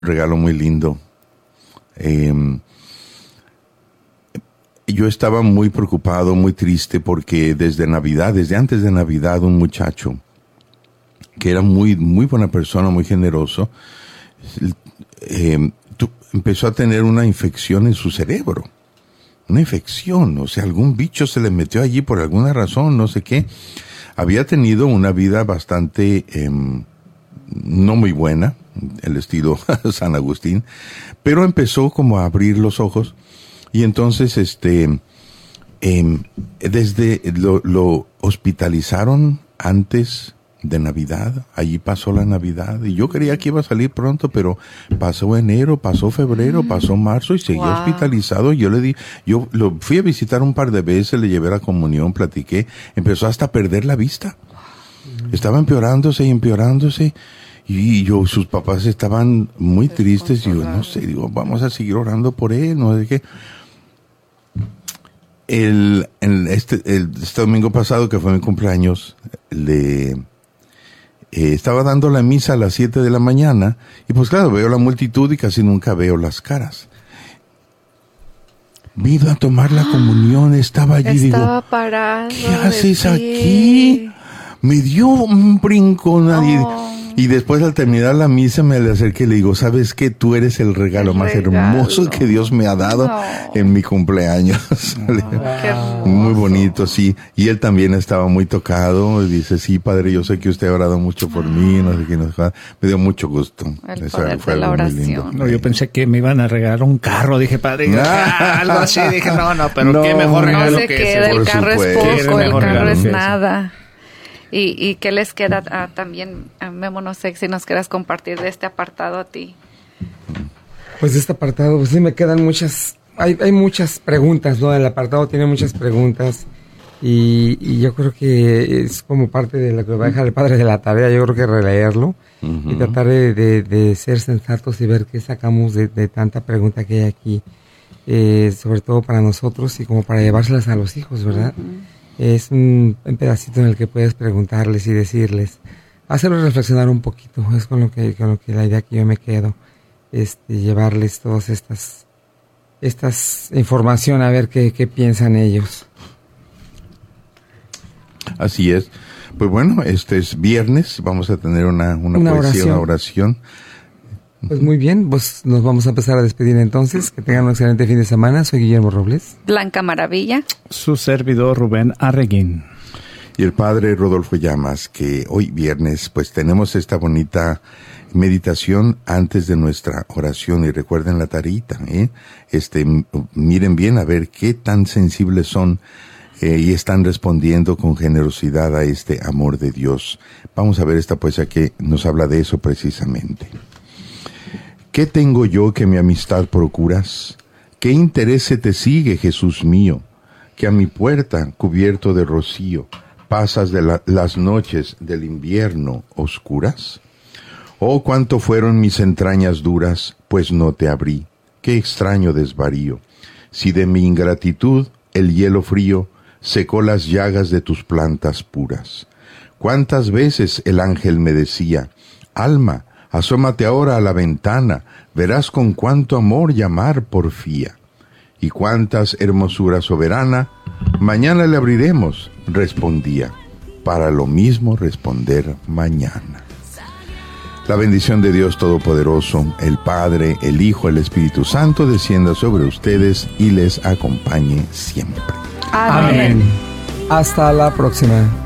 regalo muy lindo. Yo estaba muy preocupado, muy triste, porque desde antes de Navidad, un muchacho que era muy, muy buena persona, muy generoso, empezó a tener una infección en su cerebro. Una infección, o sea, algún bicho se le metió allí por alguna razón, no sé qué. Había tenido una vida bastante no muy buena, el estilo San Agustín, pero empezó como a abrir los ojos y entonces lo hospitalizaron antes de Navidad. Allí pasó la Navidad y yo creía que iba a salir pronto, pero pasó enero, pasó febrero, pasó marzo y seguía hospitalizado. Yo lo fui a visitar un par de veces, le llevé la comunión, platiqué, empezó hasta a perder la vista. Estaba empeorándose y sus papás estaban muy tristes y yo no sé, vamos a seguir orando por él, no sé qué. Este domingo pasado, que fue mi cumpleaños, estaba dando la misa a las 7 de la mañana y pues claro, veo la multitud y casi nunca veo las caras. Vino a tomar la comunión, estaba allí, estaba parado. ¿Qué haces aquí? Me dio un brinco, y después al terminar la misa me le acerqué y le digo, ¿sabes qué? Tú eres el regalo más hermoso que Dios me ha dado en mi cumpleaños. Muy bonito, sí. Y él también estaba muy tocado. Dice, sí, padre, yo sé que usted ha orado mucho por mí, no sé qué, me dio mucho gusto. El poder de la oración. No, yo pensé que me iban a regalar un carro. Dije, padre, algo así. Dije, pero qué mejor regalo que ese. El carro es poco, el carro es nada. ¿Y qué les queda también, Memo? No sé si nos quieras compartir de este apartado a ti. Pues de este apartado, pues sí me quedan muchas, hay muchas preguntas, ¿no? El apartado tiene muchas preguntas y yo creo que es como parte de lo que va a dejar el padre de la tarea, yo creo que releerlo y tratar de ser sensatos y ver qué sacamos de tanta pregunta que hay aquí, sobre todo para nosotros y como para llevárselas a los hijos, ¿verdad? Es un pedacito en el que puedes preguntarles y decirles, hacerlos reflexionar un poquito, es con lo que la idea que yo me quedo, llevarles todas estas información a ver qué piensan ellos. Así es. Pues bueno, este es viernes, vamos a tener una oración. Pues muy bien, pues nos vamos a empezar a despedir entonces. Que tengan un excelente fin de semana. Soy Guillermo Robles. Blanca Maravilla. Su servidor Rubén Arreguín. Y el padre Rodolfo Llamas, que hoy viernes pues tenemos esta bonita meditación antes de nuestra oración. Y recuerden la tareita, miren bien a ver qué tan sensibles son y están respondiendo con generosidad a este amor de Dios. Vamos a ver esta poesía que nos habla de eso precisamente. ¿Qué tengo yo que mi amistad procuras? ¿Qué interés se te sigue, Jesús mío? Que a mi puerta, cubierto de rocío, pasas de las noches del invierno oscuras. Oh, cuánto fueron mis entrañas duras, pues no te abrí. Qué extraño desvarío. Si de mi ingratitud el hielo frío secó las llagas de tus plantas puras. Cuántas veces el ángel me decía, alma, asómate ahora a la ventana, verás con cuánto amor llamar porfía. Y cuántas hermosura soberana, mañana le abriremos, respondía, para lo mismo responder mañana. La bendición de Dios Todopoderoso, el Padre, el Hijo, el Espíritu Santo, descienda sobre ustedes y les acompañe siempre. Amén. Hasta la próxima.